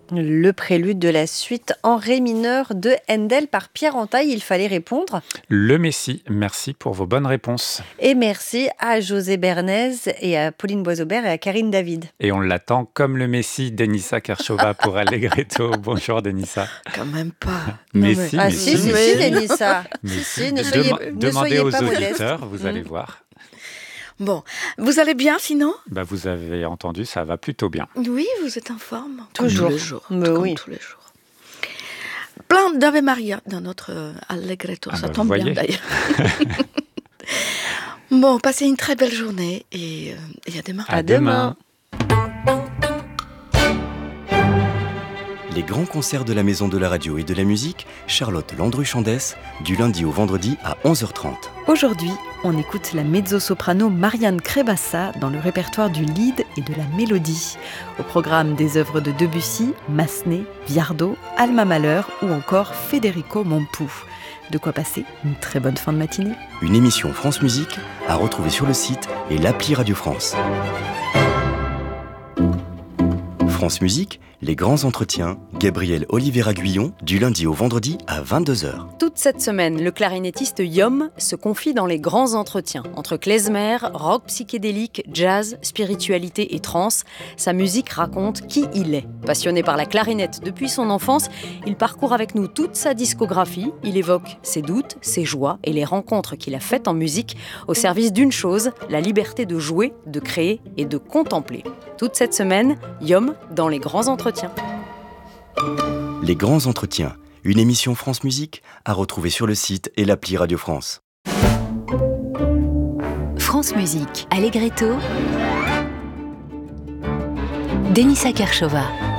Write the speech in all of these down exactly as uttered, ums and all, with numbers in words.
Le prélude de la suite en ré mineur de Handel par Pierre Antaille. Il fallait répondre. Le Messie, merci pour vos bonnes réponses. Et merci à José Bernays et à Pauline Boisaubert et à Karine David. Et on l'attend comme le Messie, Denissa Kershova pour Allegretto. Bonjour Denissa. Quand même pas. Mais Non, mais... si, Ah mais si, si, si. si, Denissa. Mais Si, si. si, ne soyez, Dema- ne Demandez soyez aux pas modeste. auditeurs, vous allez Mm. voir. Bon, vous allez bien sinon? Bah, vous avez entendu, ça va plutôt bien. Oui, vous êtes en forme. Toujours. Comme tous les jours. Mais comme oui. tous les jours. Plein d'Ave Maria dans notre euh, Allegretto. Ah Ça bah, tombe vous bien voyez. d'ailleurs. Bon, passez une très belle journée et, euh, et à demain. À demain. Les grands concerts de la Maison de la Radio et de la Musique, Charlotte Landru-Chandès, du lundi au vendredi à onze heures trente. Aujourd'hui, on écoute la mezzo-soprano Marianne Crébassa dans le répertoire du lead et de la mélodie. Au programme des œuvres de Debussy, Massenet, Viardot, Alma Mahler ou encore Federico Mompou. De quoi passer une très bonne fin de matinée. Une émission France Musique à retrouver sur le site et l'appli Radio France. France Musique, les grands entretiens, Gabriel Oliveira-Guillon, du lundi au vendredi à vingt-deux heures. Toute cette semaine, le clarinettiste Yom se confie dans les grands entretiens. Entre klezmer, rock psychédélique, jazz, spiritualité et trance, sa musique raconte qui il est. Passionné par la clarinette depuis son enfance, il parcourt avec nous toute sa discographie. Il évoque ses doutes, ses joies et les rencontres qu'il a faites en musique au service d'une chose, la liberté de jouer, de créer et de contempler. Toute cette semaine, Yom dans les grands entretiens. Les grands entretiens, une émission France Musique à retrouver sur le site et l'appli Radio France. France Musique, Allegretto, Denissa Kershova.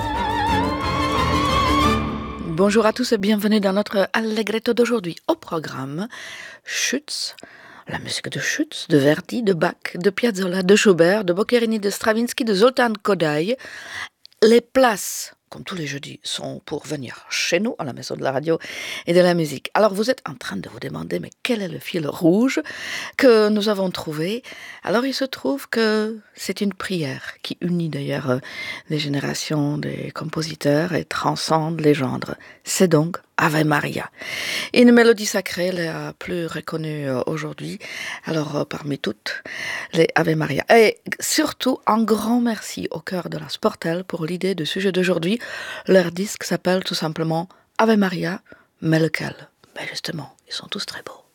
Bonjour à tous et bienvenue dans notre Allegretto d'aujourd'hui. Au programme, Schütz, la musique de Schütz, de Verdi, de Bach, de Piazzolla, de Schubert, de Boccherini, de Stravinsky, de Zoltán Kodály. Les places, comme tous les jeudis, sont pour venir chez nous, à la Maison de la Radio et de la Musique. Alors vous êtes en train de vous demander, mais quel est le fil rouge que nous avons trouvé? Alors il se trouve que c'est une prière qui unit d'ailleurs euh, les générations des compositeurs et transcende les genres. C'est donc Ave Maria. Une mélodie sacrée, la plus reconnue euh, aujourd'hui, alors euh, parmi toutes les Ave Maria. Et surtout, un grand merci au cœur de la Sportel pour l'idée de sujet d'aujourd'hui. Leur disque s'appelle tout simplement Ave Maria, mais lequel? Ben justement, ils sont tous très beaux.